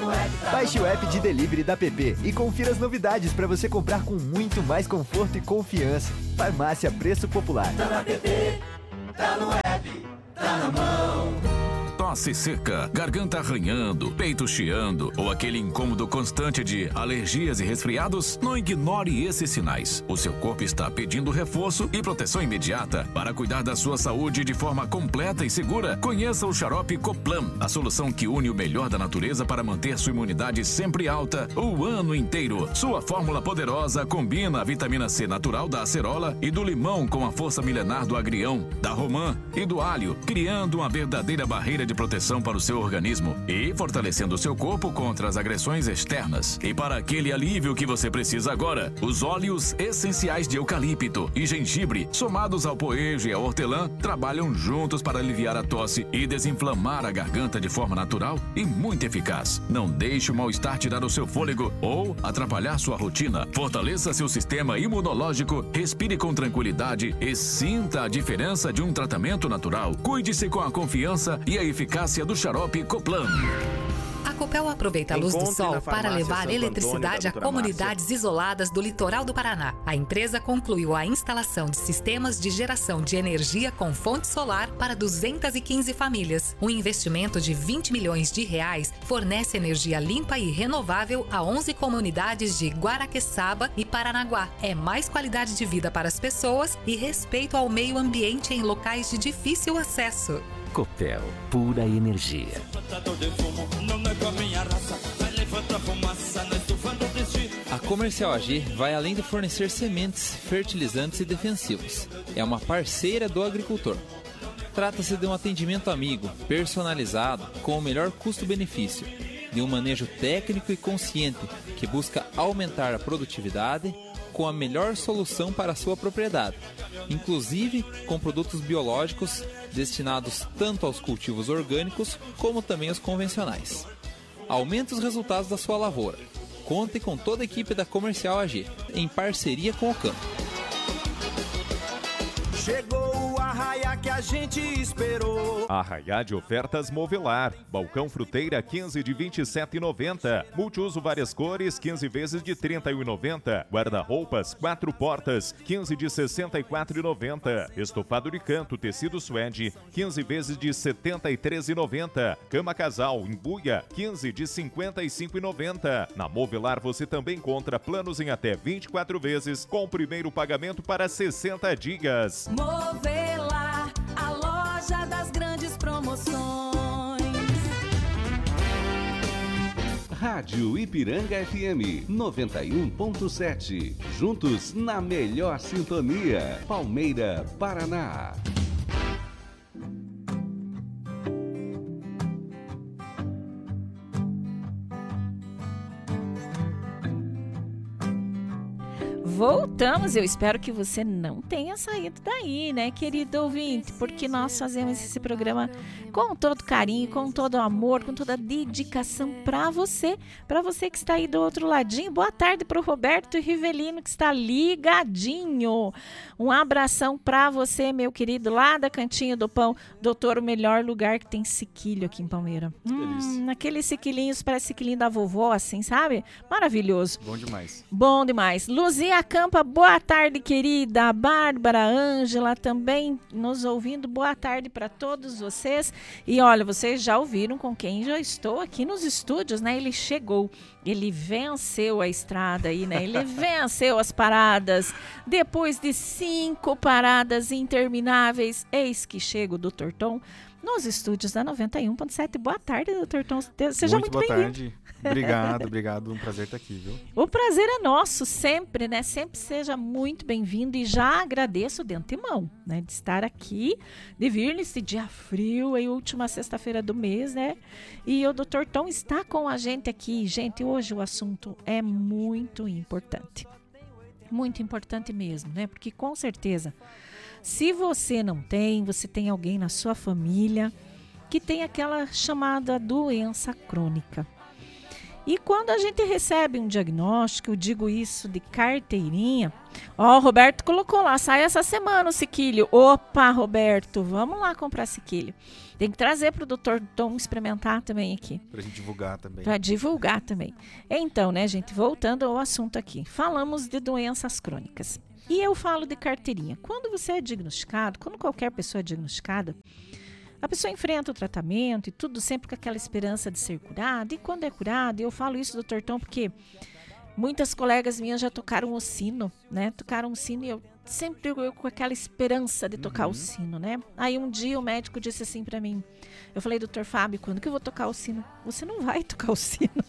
Baixe o app de delivery da PP e confira as novidades para você comprar com muito mais conforto e confiança. Farmácia Preço Popular. Tá na PP, tá no app, tá na mão. Tosse seca, garganta arranhando, peito chiando ou aquele incômodo constante de alergias e resfriados? Não ignore esses sinais. O seu corpo está pedindo reforço e proteção imediata. Para cuidar da sua saúde de forma completa e segura, conheça o xarope Coplan, a solução que une o melhor da natureza para manter sua imunidade sempre alta o ano inteiro. Sua fórmula poderosa combina a vitamina C natural da acerola e do limão com a força milenar do agrião, da romã e do alho, criando uma verdadeira barreira de proteção para o seu organismo e fortalecendo o seu corpo contra as agressões externas. E para aquele alívio que você precisa agora, os óleos essenciais de eucalipto e gengibre, somados ao poejo e ao hortelã, trabalham juntos para aliviar a tosse e desinflamar a garganta de forma natural e muito eficaz. Não deixe o mal-estar tirar o seu fôlego ou atrapalhar sua rotina. Fortaleça seu sistema imunológico, respire com tranquilidade e sinta a diferença de um tratamento natural. Cuide-se com a confiança e a eficácia do xarope Coplan. A Copel aproveita a luz do sol para levar eletricidade a comunidades isoladas do litoral do Paraná. A empresa concluiu a instalação de sistemas de geração de energia com fonte solar para 215 famílias. Um investimento de R$20 milhões fornece energia limpa e renovável a 11 comunidades de Guaraqueçaba e Paranaguá. É mais qualidade de vida para as pessoas e respeito ao meio ambiente em locais de difícil acesso. Copel, pura energia. A Comercial AG vai além de fornecer sementes, fertilizantes e defensivos. É uma parceira do agricultor. Trata-se de um atendimento amigo, personalizado, com o melhor custo-benefício, de um manejo técnico e consciente que busca aumentar a produtividade com a melhor solução para a sua propriedade, inclusive com produtos biológicos destinados tanto aos cultivos orgânicos como também aos convencionais. Aumente os resultados da sua lavoura. Conte com toda a equipe da Comercial AG, em parceria com o campo. Chegou o arraiá que a gente esperou. Arraiá de ofertas Movelar. Balcão fruteira 15 de R$ 27,90. Multiuso várias cores 15 vezes de R$ 31,90. Guarda-roupas 4 portas 15 de R$ 64,90. Estofado de canto tecido suede 15 vezes de R$ 73,90. Cama casal embuia 15 de R$ 55,90. Na Movelar você também encontra planos em até 24 vezes com o primeiro pagamento para 60 dias. Movelar, a loja das grandes promoções. Rádio Ipiranga FM 91.7. Juntos na melhor sintonia. Palmeira, Paraná. Voltamos, eu espero que você não tenha saído daí, né, querido ouvinte, porque nós fazemos esse programa com todo carinho, com todo amor, com toda dedicação para você que está aí do outro ladinho. Boa tarde para o Roberto Rivelino, que está ligadinho. Um abração para você, meu querido, lá da Cantinho do Pão, doutor, o melhor lugar que tem sequilho aqui em Palmeira. Aqueles sequilinhos, parece sequilinho da vovó, assim, sabe? Maravilhoso. Bom demais. Bom demais. Luzia Campa, boa tarde, querida. Bárbara, Ângela também nos ouvindo. Boa tarde para todos vocês. E olha, vocês já ouviram com quem já estou aqui nos estúdios, né? Ele chegou, ele venceu a estrada aí, né? Ele venceu as paradas. Depois de 5 paradas intermináveis, eis que chega o Dr. Tom nos estúdios da 91.7. Boa tarde, Dr. Tom. Seja muito bem-vindo. Boa tarde. Obrigado. Um prazer estar aqui, viu? O prazer é nosso, sempre, né? Sempre seja muito bem-vindo e já agradeço de antemão, né? De estar aqui, de vir nesse dia frio, aí última sexta-feira do mês, né? E o Dr. Tom está com a gente aqui. Gente, hoje o assunto é muito importante. Muito importante mesmo, né? Porque com certeza, se você não tem, você tem alguém na sua família que tem aquela chamada doença crônica. E quando a gente recebe um diagnóstico, eu digo isso de carteirinha. Ó, o Roberto colocou lá, sai essa semana o Siquílio. Opa, Roberto, vamos lá comprar Siquílio. Tem que trazer para o Dr. Tom experimentar também aqui. Para a gente divulgar também. Para divulgar também. Então, né, gente, voltando ao assunto aqui. Falamos de doenças crônicas. E eu falo de carteirinha. Quando você é diagnosticado, quando qualquer pessoa é diagnosticada, a pessoa enfrenta o tratamento e tudo sempre com aquela esperança de ser curada. E quando é curada, eu falo isso, Dr. Tom, porque muitas colegas minhas já tocaram o sino, né? Tocaram o sino e eu sempre eu com aquela esperança de tocar o sino, né? Aí um dia o médico disse assim pra mim, eu falei, doutor Fábio, quando que eu vou tocar o sino? Você não vai tocar o sino.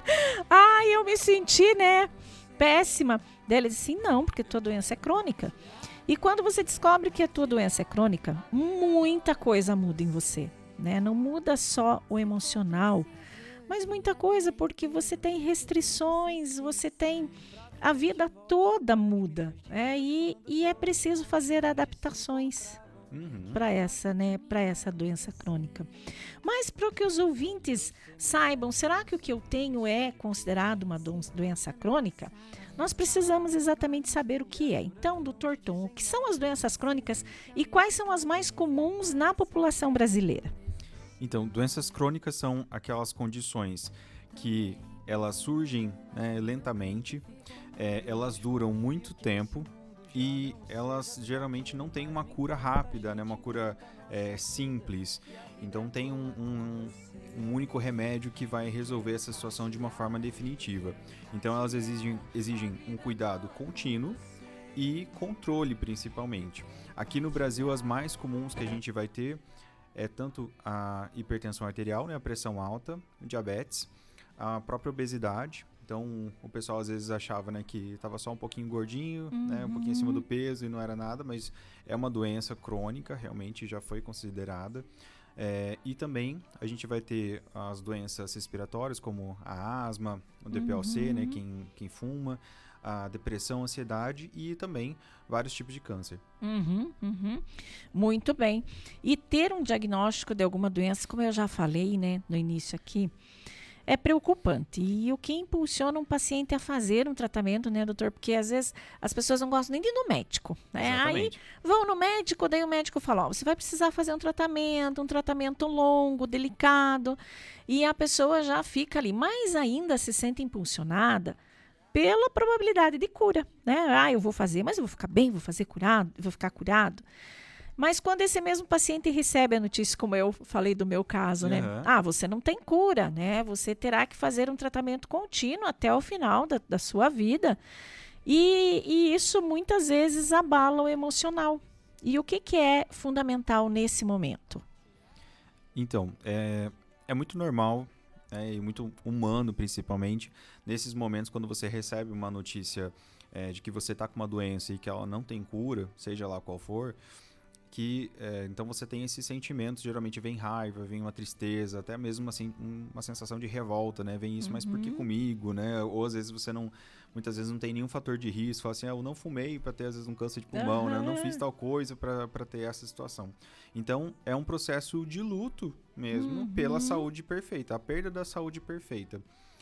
Ai, eu me senti, né, péssima. Daí ele disse, não, porque tua doença é crônica. E quando você descobre que a tua doença é crônica, muita coisa muda em você, né? Não muda só o emocional, mas muita coisa, porque você tem restrições, você tem... A vida toda muda, né? E é preciso fazer adaptações para essa, né? Para essa doença crônica. Mas para que os ouvintes saibam, será que o que eu tenho é considerado uma doença crônica? Nós precisamos exatamente saber o que é. Então, doutor Tom, o que são as doenças crônicas e quais são as mais comuns na população brasileira? Então, doenças crônicas são aquelas condições que elas surgem, né, lentamente, elas duram muito tempo e elas geralmente não têm uma cura rápida, né, uma cura simples. Então tem um único remédio que vai resolver essa situação de uma forma definitiva. Então elas exigem um cuidado contínuo e controle principalmente. Aqui no Brasil as mais comuns que a gente vai ter é tanto a hipertensão arterial, né, a pressão alta, o diabetes, a própria obesidade. Então, o pessoal às vezes achava, né, que estava só um pouquinho gordinho, né, um pouquinho acima do peso e não era nada, mas é uma doença crônica, realmente já foi considerada. E também a gente vai ter as doenças respiratórias, como a asma, o DPLC, né, quem fuma, a depressão, a ansiedade e também vários tipos de câncer. Muito bem. E ter um diagnóstico de alguma doença, como eu já falei, né, no início aqui, é preocupante. E o que impulsiona um paciente a fazer um tratamento, né, doutor? Porque às vezes as pessoas não gostam nem de ir no médico, né? Aí vão no médico, daí o médico fala, ó, você vai precisar fazer um tratamento longo, delicado, e a pessoa já fica ali, mas ainda se sente impulsionada pela probabilidade de cura, né? Ah, eu vou fazer, mas eu vou ficar bem, vou ficar curado. Mas quando esse mesmo paciente recebe a notícia, como eu falei do meu caso, né? Ah, você não tem cura, né? Você terá que fazer um tratamento contínuo até o final da sua vida. E isso muitas vezes abala o emocional. E o que é fundamental nesse momento? Então, é muito normal, e muito humano principalmente, nesses momentos quando você recebe uma notícia de que você está com uma doença e que ela não tem cura, seja lá qual for, então você tem esses sentimentos, geralmente vem raiva, vem uma tristeza, até mesmo assim uma sensação de revolta, né? Vem isso, mas por que comigo, né? Ou às vezes muitas vezes não tem nenhum fator de risco, fala assim, eu não fumei para ter às vezes um câncer de pulmão, né? Eu não fiz tal coisa para ter essa situação. Então é um processo de luto mesmo pela saúde perfeita, a perda da saúde perfeita.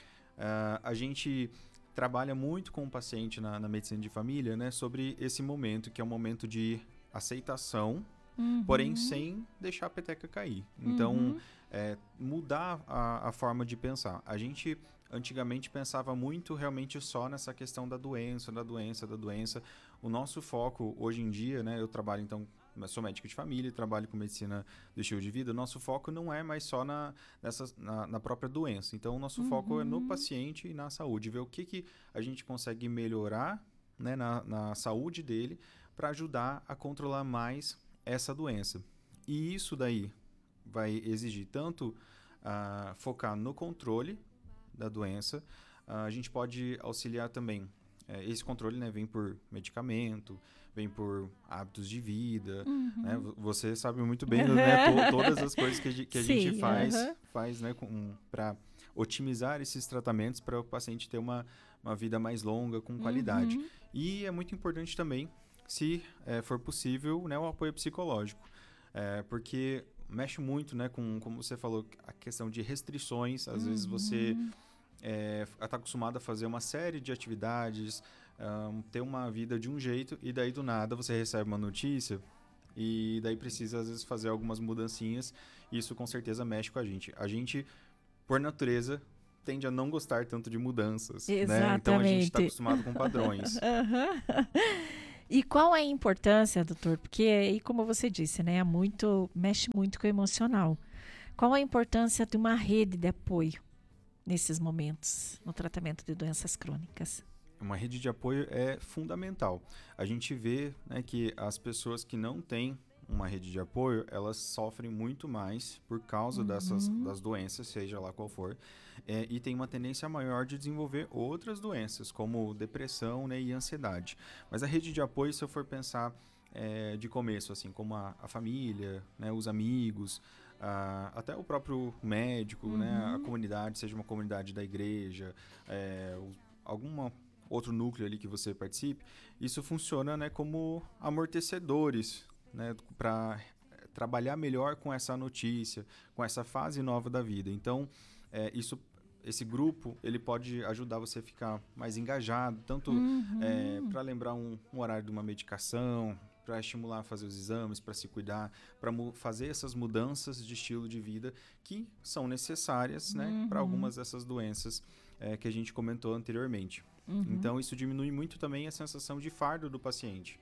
A gente trabalha muito com o paciente na medicina de família, né? Sobre esse momento, que é um momento de aceitação, porém sem deixar a peteca cair. Então, mudar a forma de pensar. A gente antigamente pensava muito realmente só nessa questão da doença. O nosso foco hoje em dia, né, eu trabalho então, sou médico de família, trabalho com medicina do estilo de vida, o nosso foco não é mais só na própria doença. Então, o nosso foco é no paciente e na saúde, ver o que a gente consegue melhorar, né, na saúde dele, para ajudar a controlar mais essa doença. E isso daí vai exigir tanto focar no controle da doença, a gente pode auxiliar também. Esse controle, né, vem por medicamento, vem por hábitos de vida, né? Você sabe muito bem, né, todas as coisas que a gente faz, né, para otimizar esses tratamentos para o paciente ter uma vida mais longa, com qualidade. E é muito importante também, se for possível, né, o apoio psicológico, porque mexe muito, né, como você falou, a questão de restrições. Às vezes você está acostumado a fazer uma série de atividades, ter uma vida de um jeito, e daí do nada você recebe uma notícia e daí precisa às vezes fazer algumas mudancinhas, e isso com certeza mexe com a gente. A gente, por natureza, tende a não gostar tanto de mudanças, né? Então a gente está acostumado com padrões. E qual é a importância, doutor? Porque aí, como você disse, né, mexe muito com o emocional. Qual a importância de uma rede de apoio nesses momentos, no tratamento de doenças crônicas? Uma rede de apoio é fundamental. A gente vê, né, que as pessoas que não têm uma rede de apoio, elas sofrem muito mais por causa das doenças, seja lá qual for, e tem uma tendência maior de desenvolver outras doenças, como depressão, né, e ansiedade. Mas a rede de apoio, se eu for pensar de começo, assim, como a família, né, os amigos, até o próprio médico, né, a comunidade, seja uma comunidade da igreja, alguma outro núcleo ali que você participe, isso funciona, né, como amortecedores, né, para trabalhar melhor com essa notícia, com essa fase nova da vida. Então, esse grupo, ele pode ajudar você a ficar mais engajado, tanto para lembrar um horário de uma medicação, para estimular a fazer os exames, para se cuidar, para fazer essas mudanças de estilo de vida que são necessárias, né, para algumas dessas doenças que a gente comentou anteriormente. Então, isso diminui muito também a sensação de fardo do paciente.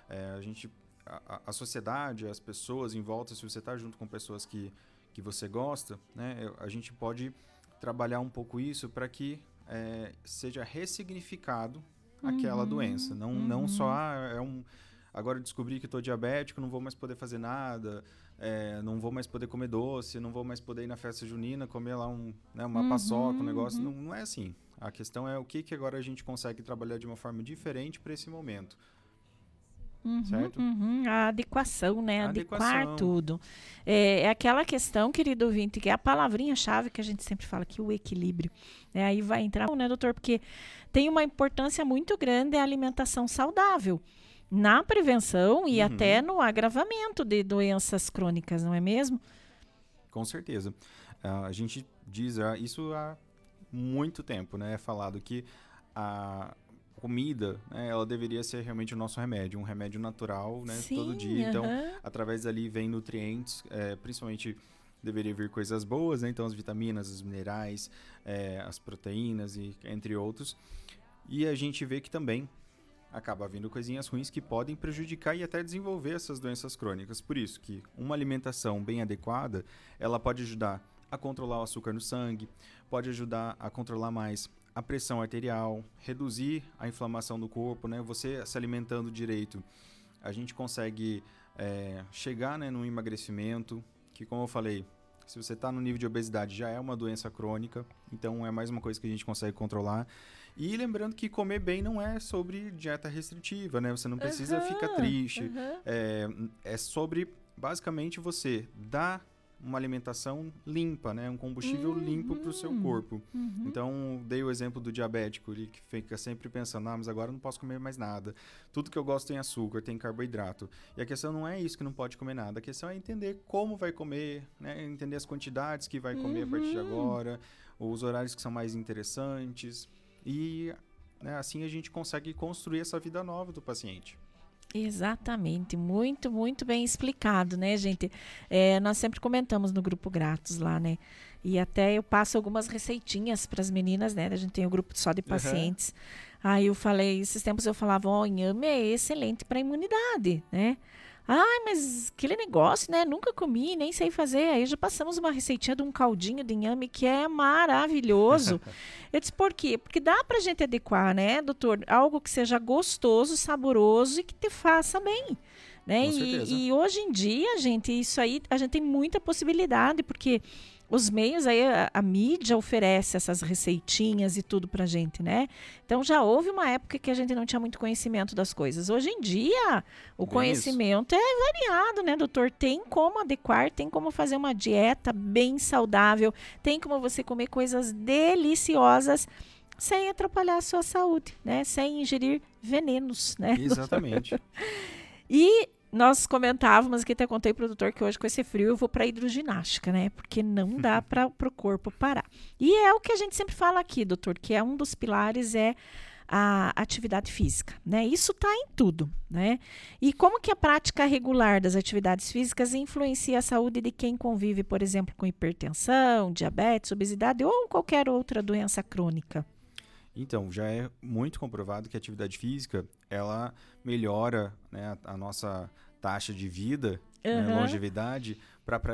A sociedade, as pessoas em volta, se você está junto com pessoas que você gosta, né, a gente pode trabalhar um pouco isso para que seja ressignificado aquela doença. Não só, agora eu descobri que estou diabético, não vou mais poder fazer nada, não vou mais poder comer doce, não vou mais poder ir na festa junina, comer lá uma paçoca, um negócio. Não é assim. A questão é o que agora a gente consegue trabalhar de uma forma diferente para esse momento. Certo? A adequação, né? Adequar tudo. É aquela questão, querido ouvinte, que é a palavrinha-chave que a gente sempre fala aqui, o equilíbrio. Aí vai entrar, né, doutor? Porque tem uma importância muito grande a alimentação saudável na prevenção e até no agravamento de doenças crônicas, não é mesmo? Com certeza. A gente diz isso há muito tempo, né? É falado que a comida, né, ela deveria ser realmente o nosso remédio, um remédio natural, né, todo dia. Então, através dali vem nutrientes, principalmente deveria vir coisas boas, né? Então as vitaminas, os minerais, as proteínas, e entre outros. E a gente vê que também acaba vindo coisinhas ruins que podem prejudicar e até desenvolver essas doenças crônicas. Por isso que uma alimentação bem adequada, ela pode ajudar a controlar o açúcar no sangue, pode ajudar a controlar mais a pressão arterial, reduzir a inflamação do corpo, né? Você se alimentando direito, a gente consegue chegar, né, num emagrecimento, que, como eu falei, se você está no nível de obesidade já é uma doença crônica, então é mais uma coisa que a gente consegue controlar. E lembrando que comer bem não é sobre dieta restritiva, né? Você não precisa ficar triste. É sobre, basicamente, você dar uma alimentação limpa, né? Um combustível limpo para o seu corpo. Então, dei o exemplo do diabético, ele que fica sempre pensando, mas agora eu não posso comer mais nada. Tudo que eu gosto tem açúcar, tem carboidrato. E a questão não é isso, que não pode comer nada. A questão é entender como vai comer, né? Entender as quantidades que vai comer a partir de agora, os horários que são mais interessantes. E, né, assim a gente consegue construir essa vida nova do paciente. Exatamente, muito, muito bem explicado, né, gente? Nós sempre comentamos no Grupo Gratos lá, né? E até eu passo algumas receitinhas para as meninas, né? A gente tem um grupo só de pacientes. Aí eu falei, esses tempos eu falava, inhame é excelente para a imunidade, né? Mas aquele negócio, né? Nunca comi, nem sei fazer. Aí já passamos uma receitinha de um caldinho de inhame que é maravilhoso. Eu disse, por quê? Porque dá pra gente adequar, né, doutor? Algo que seja gostoso, saboroso e que te faça bem, né? E hoje em dia, gente, isso aí, a gente tem muita possibilidade, porque os meios aí, a mídia oferece essas receitinhas e tudo pra gente, né? Então já houve uma época que a gente não tinha muito conhecimento das coisas. Hoje em dia, o conhecimento é variado, né, doutor? Tem como adequar, tem como fazer uma dieta bem saudável, tem como você comer coisas deliciosas sem atrapalhar a sua saúde, né? Sem ingerir venenos, né? Exatamente. E nós comentávamos aqui, até contei pro doutor que hoje com esse frio eu vou para hidroginástica, né? Porque não dá para o corpo parar. E é o que a gente sempre fala aqui, doutor, que é um dos pilares a atividade física, né? Isso está em tudo, né? E como que a prática regular das atividades físicas influencia a saúde de quem convive, por exemplo, com hipertensão, diabetes, obesidade ou qualquer outra doença crônica? Então, já é muito comprovado que a atividade física, ela melhora, né, a nossa taxa de vida, né, longevidade, para